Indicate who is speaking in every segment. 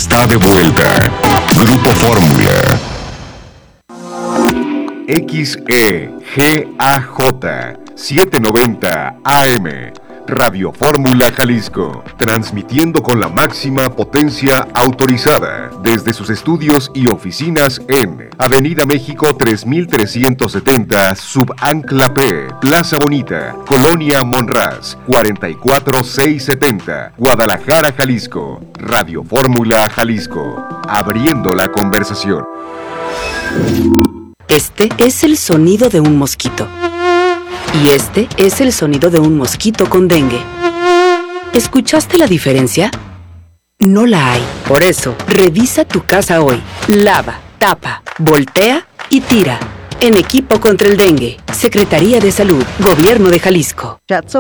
Speaker 1: está de vuelta. Grupo Fórmula. XEGAJ 790 AM. Radio Fórmula Jalisco, transmitiendo con la máxima potencia autorizada desde sus estudios y oficinas en Avenida México 3370, Subancla P, Plaza Bonita, Colonia Monraz, 44670, Guadalajara, Jalisco. Radio Fórmula Jalisco, abriendo la conversación.
Speaker 2: Este es el sonido de un mosquito. Y este es el sonido de un mosquito con dengue. ¿Escuchaste la diferencia? No la hay. Por eso, revisa tu casa hoy. Lava, tapa, voltea y tira. En equipo contra el dengue. Secretaría de Salud, Gobierno de Jalisco.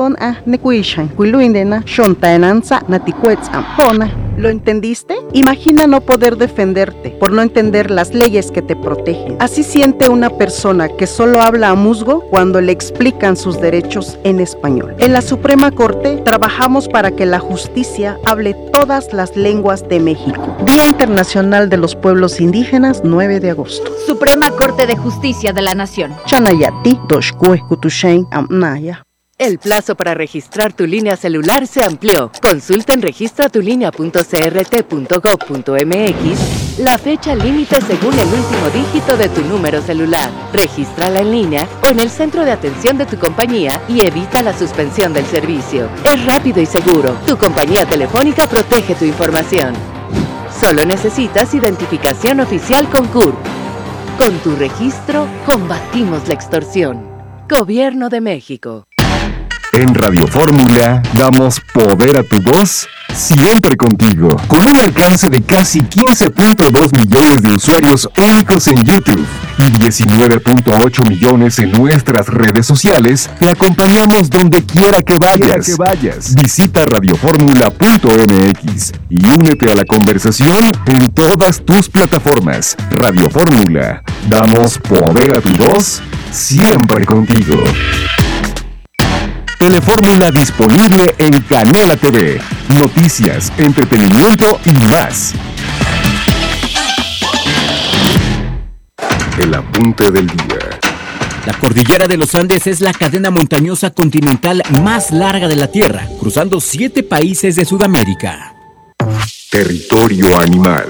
Speaker 3: ¿Lo entendiste? Imagina no poder defenderte por no entender las leyes que te protegen. Así siente una persona que solo habla a musgo cuando le explican sus derechos en español. En la Suprema Corte trabajamos para que la justicia hable todas las lenguas de México. Día Internacional de los Pueblos Indígenas, 9 de agosto.
Speaker 4: Suprema Corte de Justicia de la Nación.
Speaker 3: Chanayati, Doshkue, Kutushen, Amnaya.
Speaker 2: El plazo para registrar tu línea celular se amplió. Consulta en registratulinea.crt.gov.mx la fecha límite según el último dígito de tu número celular. Regístrala en línea o en el centro de atención de tu compañía y evita la suspensión del servicio. Es rápido y seguro. Tu compañía telefónica protege tu información. Solo necesitas identificación oficial con CURP. Con tu registro, combatimos la extorsión. Gobierno de México.
Speaker 1: En Radio Fórmula damos poder a tu voz, siempre contigo. Con un alcance de casi 15.2 millones de usuarios únicos en YouTube y 19.8 millones en nuestras redes sociales, te acompañamos donde quiera que vayas. Visita radioformula.mx y únete a la conversación en todas tus plataformas. Radio Fórmula, damos poder a tu voz, siempre contigo. Telefórmula disponible en Canela TV. Noticias, entretenimiento y más. El apunte del día.
Speaker 5: La cordillera de los Andes es la cadena montañosa continental más larga de la Tierra, cruzando 7 países de Sudamérica.
Speaker 1: Territorio animal.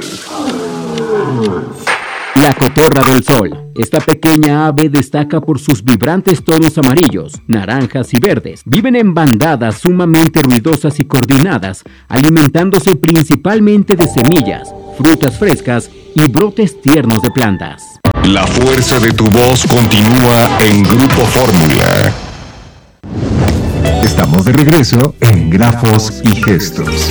Speaker 5: La cotorra del sol. Esta pequeña ave destaca por sus vibrantes tonos amarillos, naranjas y verdes. Viven en bandadas sumamente ruidosas y coordinadas, alimentándose principalmente de semillas, frutas frescas y brotes tiernos de plantas.
Speaker 1: La fuerza de tu voz continúa en Grupo Fórmula. Estamos de regreso en Grafos y Gestos.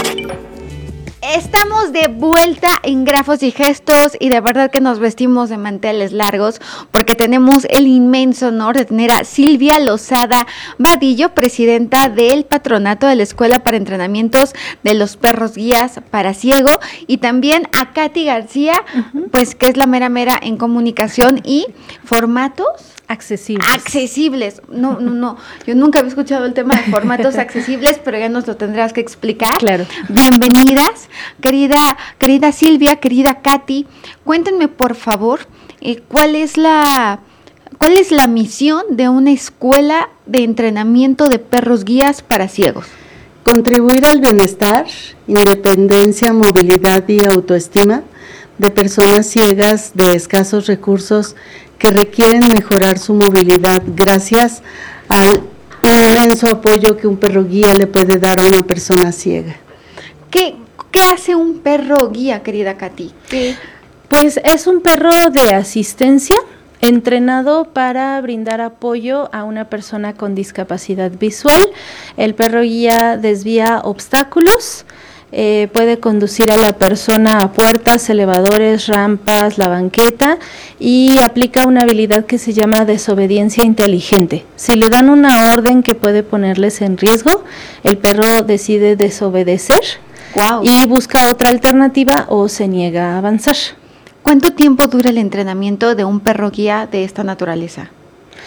Speaker 4: Estamos de vuelta en Grafos y Gestos y de verdad que nos vestimos de manteles largos porque tenemos el inmenso honor de tener a Silvia Lozada Vadillo, presidenta del patronato de la Escuela para Entrenamientos de los Perros Guías para Ciego, y también a Katy García, pues que es la mera en comunicación y formatos accesibles. No. Yo nunca había escuchado el tema de formatos accesibles, pero ya nos lo tendrás que explicar.
Speaker 6: Claro.
Speaker 4: Bienvenidas, querida Silvia, querida Katy. Cuéntenme, por favor, ¿cuál es la misión de una escuela de entrenamiento de perros guías para ciegos?
Speaker 6: Contribuir al bienestar, independencia, movilidad y autoestima de personas ciegas de escasos recursos que requieren mejorar su movilidad gracias al inmenso apoyo que un perro guía le puede dar a una persona ciega.
Speaker 4: ¿Qué hace un perro guía, querida Katy?
Speaker 7: Pues es un perro de asistencia entrenado para brindar apoyo a una persona con discapacidad visual. El perro guía desvía obstáculos, puede conducir a la persona a puertas, elevadores, rampas, la banqueta, y aplica una habilidad que se llama desobediencia inteligente. Si le dan una orden que puede ponerles en riesgo, el perro decide desobedecer.
Speaker 4: Wow.
Speaker 7: Y busca otra alternativa o se niega a avanzar.
Speaker 4: ¿Cuánto tiempo dura el entrenamiento de un perro guía de esta naturaleza?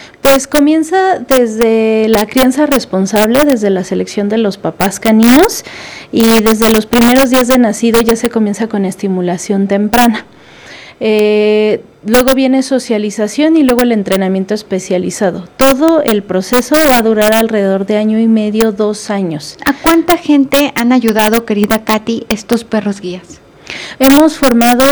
Speaker 7: Pues comienza desde la crianza responsable, desde la selección de los papás caninos, y desde los primeros días de nacido ya se comienza con estimulación temprana. Luego viene socialización y luego el entrenamiento especializado. Todo el proceso va a durar alrededor de 1 año y medio, 2 años.
Speaker 4: ¿A cuánta gente han ayudado, querida Katy, estos perros guías?
Speaker 7: Hemos formado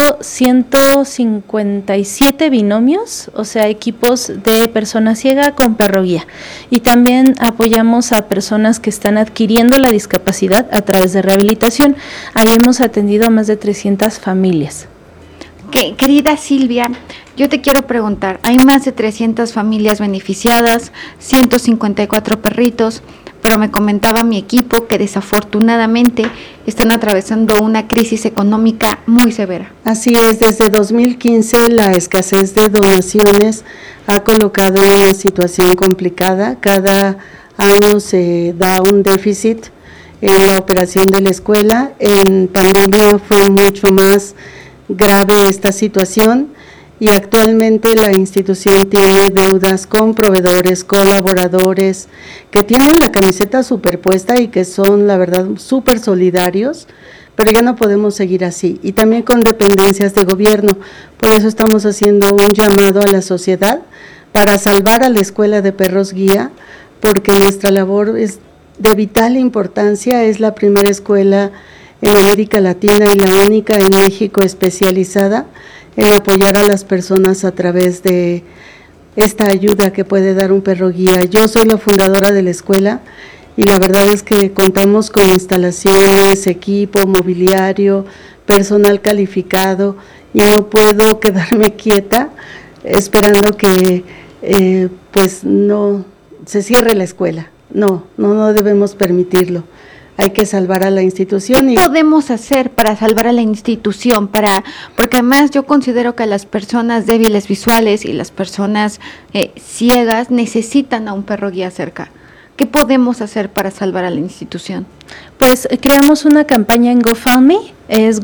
Speaker 7: 157 binomios, o sea, equipos de persona ciega con perro guía. Y también apoyamos a personas que están adquiriendo la discapacidad a través de rehabilitación. Ahí hemos atendido a más de 300 familias.
Speaker 4: Querida Silvia, yo te quiero preguntar, hay más de 300 familias beneficiadas, 154 perritos, pero me comentaba mi equipo que desafortunadamente están atravesando una crisis económica muy severa.
Speaker 6: Así es, desde 2015 la escasez de donaciones ha colocado en una situación complicada. Cada año se da un déficit en la operación de la escuela. En pandemia fue mucho más grave esta situación y actualmente la institución tiene deudas con proveedores, colaboradores que tienen la camiseta superpuesta y que son, la verdad, súper solidarios, pero ya no podemos seguir así, y también con dependencias de gobierno. Por eso estamos haciendo un llamado a la sociedad para salvar a la Escuela de Perros Guía, porque nuestra labor es de vital importancia. Es la primera escuela en América Latina y la única en México especializada en apoyar a las personas a través de esta ayuda que puede dar un perro guía. Yo soy la fundadora de la escuela y la verdad es que contamos con instalaciones, equipo, mobiliario, personal calificado, y no puedo quedarme quieta esperando que pues no se cierre la escuela. No debemos permitirlo. Hay que salvar a la institución.
Speaker 4: ¿Qué podemos hacer para salvar a la institución? Porque además yo considero que las personas débiles visuales y las personas ciegas necesitan a un perro guía cerca. ¿Qué podemos hacer para salvar a la institución?
Speaker 7: Pues creamos una campaña en GoFundMe, es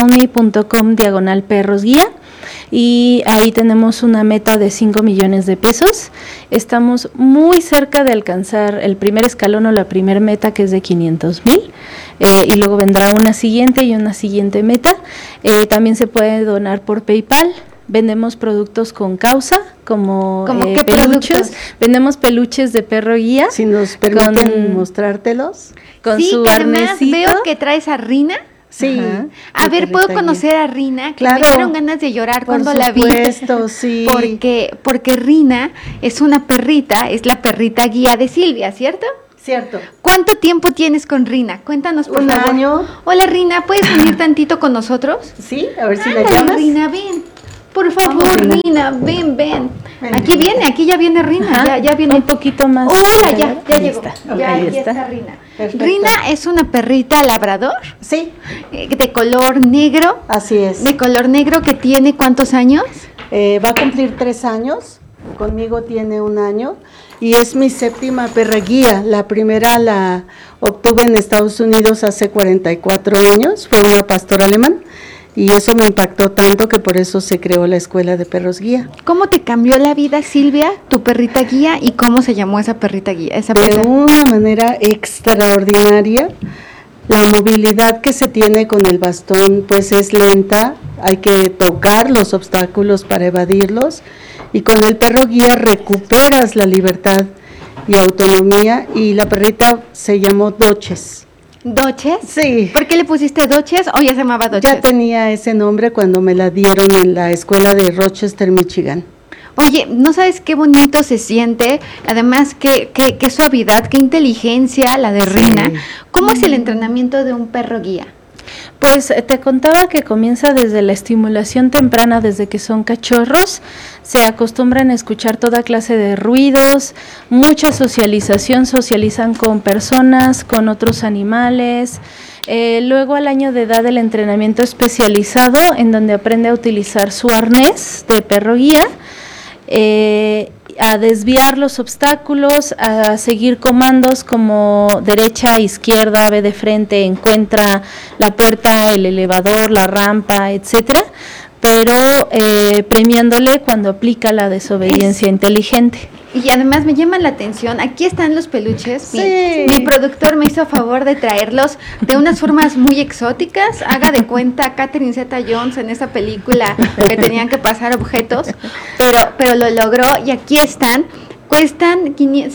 Speaker 7: gofundme.com/perrosguía, y ahí tenemos una meta de 5 millones de pesos. Estamos muy cerca de alcanzar el primer escalón o la primera meta, que es de 500,000, y luego vendrá una siguiente y una siguiente meta. También se puede donar por PayPal. Vendemos productos con causa, como
Speaker 4: ¿qué
Speaker 7: peluches.
Speaker 4: productos?
Speaker 7: Vendemos peluches de perro guía.
Speaker 6: Si nos permiten mostrártelos.
Speaker 7: Con
Speaker 4: sí,
Speaker 7: su
Speaker 4: que además
Speaker 7: arnésito.
Speaker 4: veo que traes a Rina.
Speaker 6: Sí.
Speaker 4: A ver, ¿puedo conocer a Rina? Que
Speaker 6: claro,
Speaker 4: me dieron ganas de llorar cuando la vi.
Speaker 6: Por supuesto, sí.
Speaker 4: Porque Rina es una perrita, es la perrita guía de Silvia, ¿cierto?
Speaker 6: Cierto.
Speaker 4: ¿Cuánto tiempo tienes con Rina? Cuéntanos, por favor.
Speaker 6: Un año.
Speaker 4: Hola, Rina, ¿puedes venir tantito con nosotros?
Speaker 6: Sí, a ver si la
Speaker 4: Ándale,
Speaker 6: llamas.
Speaker 4: Rina, ven. Por favor,
Speaker 6: Vamos,
Speaker 4: Rina, ven.
Speaker 6: Ven,
Speaker 4: Aquí
Speaker 6: Rina.
Speaker 4: aquí ya viene Rina,
Speaker 7: Ajá,
Speaker 4: ya viene.
Speaker 7: un poquito más.
Speaker 4: Hola, ya
Speaker 7: Ahí
Speaker 4: llegó.
Speaker 7: está.
Speaker 4: Ya,
Speaker 7: Ahí
Speaker 4: aquí
Speaker 7: está.
Speaker 4: está Rina.
Speaker 6: Perfecto.
Speaker 4: Rina es una perrita labrador,
Speaker 6: Sí,
Speaker 4: de color negro.
Speaker 6: así es.
Speaker 4: De color negro, que tiene ¿cuántos años?
Speaker 6: Va a cumplir 3 años, conmigo tiene 1 año, y es mi 7ª perra guía. La primera la obtuve en Estados Unidos hace 44 años, fue una pastora alemán, y eso me impactó tanto que por eso se creó la Escuela de Perros Guía.
Speaker 4: ¿Cómo te cambió la vida, Silvia, tu perrita guía, y cómo se llamó esa perrita guía?
Speaker 6: De una manera extraordinaria. La movilidad que se tiene con el bastón pues es lenta, hay que tocar los obstáculos para evadirlos, y con el perro guía recuperas la libertad y autonomía, y la perrita se llamó Doches.
Speaker 4: ¿Doches?
Speaker 6: Sí.
Speaker 4: ¿Por qué le pusiste Doches o ya se llamaba Doches?
Speaker 6: Ya tenía ese nombre cuando me la dieron en la escuela de Rochester, Michigan.
Speaker 4: Oye, ¿no sabes qué bonito se siente? Además, qué suavidad, qué inteligencia la de Rina.
Speaker 6: Sí.
Speaker 4: ¿Cómo es el entrenamiento de un perro guía?
Speaker 7: Pues te contaba que comienza desde la estimulación temprana, desde que son cachorros. Se acostumbran a escuchar toda clase de ruidos, mucha socialización, socializan con personas, con otros animales. Luego al año de edad el entrenamiento especializado, en donde aprende a utilizar su arnés de perro guía, a desviar los obstáculos, a seguir comandos como derecha, izquierda, ve de frente, encuentra la puerta, el elevador, la rampa, etcétera, pero premiándole cuando aplica la desobediencia inteligente.
Speaker 4: Y además me llama la atención, aquí están los peluches,
Speaker 6: Sí.
Speaker 4: mi productor me hizo favor de traerlos de unas formas muy exóticas, haga de cuenta Catherine Zeta-Jones en esa película que tenían que pasar objetos, pero lo logró y aquí están. Cuestan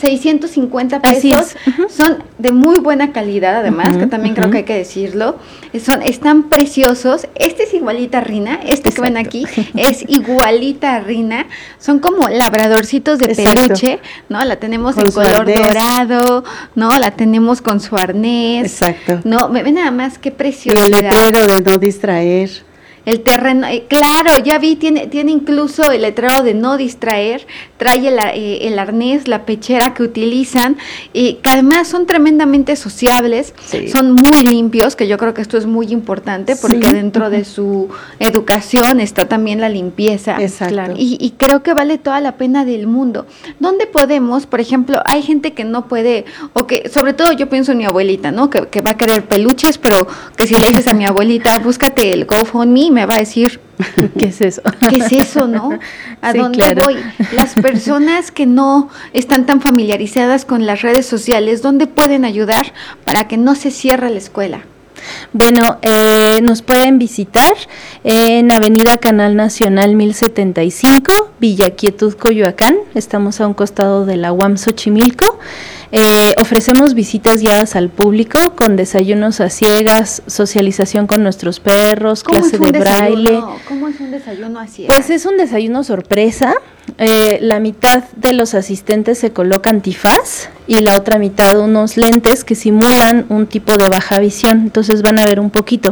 Speaker 4: 650 pesos,
Speaker 7: Así es.
Speaker 4: Son de muy buena calidad además, que también creo que hay que decirlo, están preciosos, este es igualita a Rina, que ven aquí es igualita a Rina, son como labradorcitos de
Speaker 6: Exacto.
Speaker 4: peluche, ¿no? La tenemos
Speaker 6: Con
Speaker 4: en
Speaker 6: su
Speaker 4: color
Speaker 6: arnés.
Speaker 4: dorado, ¿no? La tenemos con su arnés,
Speaker 6: Exacto.
Speaker 4: ¿no? Ven nada más qué
Speaker 6: Y el
Speaker 4: preciosidad.
Speaker 6: letrero de no distraer.
Speaker 4: El terreno, claro, ya vi, tiene incluso el letrero de no distraer, trae el arnés, la pechera que utilizan, y que además son tremendamente sociables,
Speaker 6: Sí.
Speaker 4: son muy limpios, que yo creo que esto es muy importante, porque
Speaker 6: Sí.
Speaker 4: dentro de su educación está también la limpieza.
Speaker 6: Exacto.
Speaker 7: Claro.
Speaker 4: Y creo que vale toda la pena del mundo. ¿Dónde podemos, por ejemplo, hay gente que no puede, o que, sobre todo yo pienso en mi abuelita, ¿no? Que va a querer peluches, pero que si le dices a mi abuelita, búscate el GoFundMe, me va a decir,
Speaker 7: ¿Qué es eso?
Speaker 4: ¿qué es eso, no? ¿A
Speaker 7: Sí,
Speaker 4: dónde
Speaker 7: claro.
Speaker 4: voy? Las personas que no están tan familiarizadas con las redes sociales, ¿dónde pueden ayudar para que no se cierre la escuela?
Speaker 7: Bueno, nos pueden visitar en Avenida Canal Nacional 1075, Villa Quietud, Coyoacán. Estamos a un costado de la UAM Xochimilco. Ofrecemos visitas guiadas al público con desayunos a ciegas, socialización con nuestros perros, clase de braille.
Speaker 4: ¿Cómo es un desayuno así?
Speaker 7: Pues es un desayuno sorpresa. La mitad de los asistentes se coloca antifaz y la otra mitad unos lentes que simulan un tipo de baja visión, entonces van a ver un poquito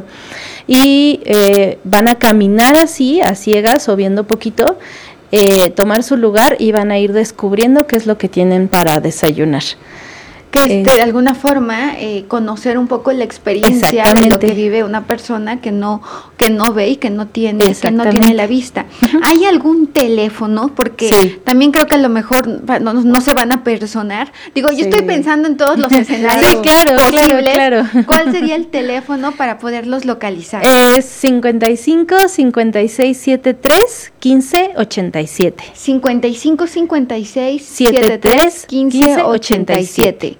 Speaker 7: y van a caminar así a ciegas o viendo poquito, tomar su lugar y van a ir descubriendo qué es lo que tienen para desayunar.
Speaker 4: Que de alguna forma conocer un poco la experiencia de lo
Speaker 7: Exactamente.
Speaker 4: que vive una persona que no ve y que no tiene
Speaker 7: Exactamente.
Speaker 4: la vista. ¿Hay algún teléfono? Porque
Speaker 6: Sí.
Speaker 4: también creo que a lo mejor no se van a personar. Digo, yo
Speaker 6: Sí.
Speaker 4: estoy pensando en todos los escenarios
Speaker 7: Sí, claro,
Speaker 4: posibles.
Speaker 7: claro.
Speaker 4: ¿Cuál sería el teléfono para poderlos localizar?
Speaker 7: Es 55 56 73 15 87.
Speaker 4: 55 56
Speaker 7: 73
Speaker 4: 15 87.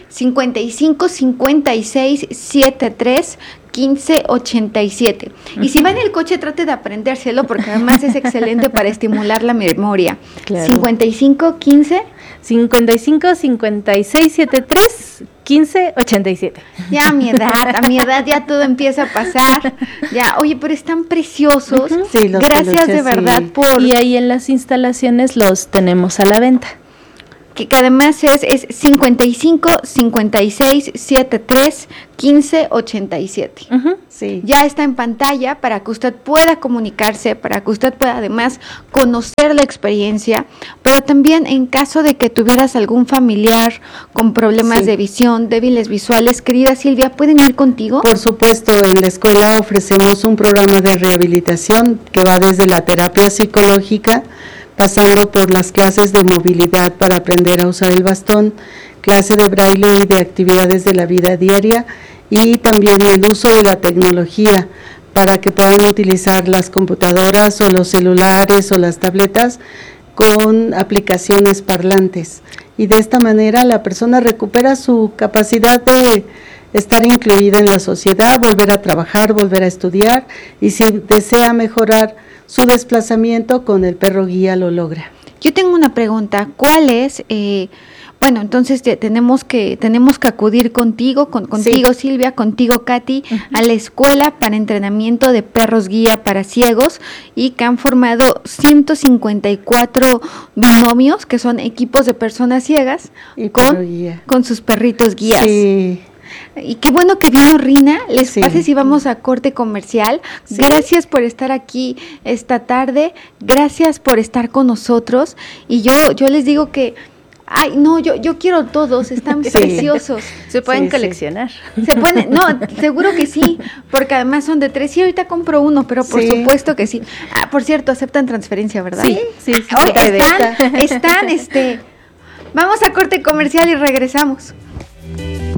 Speaker 4: 55 56 73 15 87. Y si va en el coche, trate de aprendérselo porque además es excelente para estimular la memoria.
Speaker 7: Claro.
Speaker 4: 55 15.
Speaker 7: 55 56 73 15 87.
Speaker 4: Ya a mi edad ya todo empieza a pasar. Ya, oye, pero están preciosos.
Speaker 6: Sí, los
Speaker 4: Gracias de
Speaker 6: peluches,
Speaker 4: verdad
Speaker 6: sí.
Speaker 4: por
Speaker 7: Y ahí en las instalaciones los tenemos a la venta.
Speaker 4: que además es 55 56 73 15 87.
Speaker 6: Sí.
Speaker 4: Ya está en pantalla para que usted pueda comunicarse, para que usted pueda además conocer la experiencia, pero también en caso de que tuvieras algún familiar con problemas
Speaker 6: Sí.
Speaker 4: de visión, débiles visuales, querida Silvia, ¿pueden ir contigo?
Speaker 6: Por supuesto, en la escuela ofrecemos un programa de rehabilitación que va desde la terapia psicológica, pasando por las clases de movilidad para aprender a usar el bastón, clase de braille y de actividades de la vida diaria, y también el uso de la tecnología para que puedan utilizar las computadoras o los celulares o las tabletas con aplicaciones parlantes. Y de esta manera la persona recupera su capacidad de estar incluida en la sociedad, volver a trabajar, volver a estudiar, y si desea mejorar su desplazamiento, con el perro guía lo logra.
Speaker 4: Yo tengo una pregunta, ¿cuál es? Bueno, entonces tenemos que acudir contigo, contigo Silvia, contigo Katy, a la escuela para entrenamiento de perros guía para ciegos, y que han formado 154 binomios, que son equipos de personas ciegas,
Speaker 6: Y perro guía.
Speaker 4: con sus perritos guías.
Speaker 6: Sí.
Speaker 4: Y qué bueno que vino Rina. ¿Les
Speaker 6: Sí.
Speaker 4: parece si vamos a corte comercial?
Speaker 6: Sí.
Speaker 4: Gracias por estar aquí esta tarde. Gracias por estar con nosotros. Y yo les digo que, ay, no, yo quiero todos. Están
Speaker 6: Sí.
Speaker 4: preciosos.
Speaker 7: Se pueden
Speaker 6: Sí,
Speaker 7: coleccionar.
Speaker 4: Se pueden, no, seguro que sí, porque además son de 3. Y ahorita compro uno, pero por
Speaker 6: Sí.
Speaker 4: supuesto que sí. Ah, por cierto, aceptan transferencia, ¿verdad?
Speaker 7: Sí.
Speaker 4: Oye, están, vamos a corte comercial y regresamos.